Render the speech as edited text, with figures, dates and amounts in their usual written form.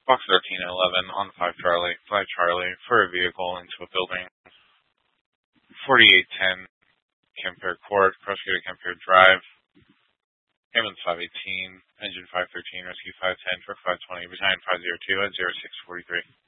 Box 1311 on 5 Charlie, 5 Charlie, for a vehicle into a building. 4810 Kemper Court, Prosecutor Kemper Drive. Hammond 518, Engine 513, Rescue 510, Truck 520, Battalion 502 at 0643.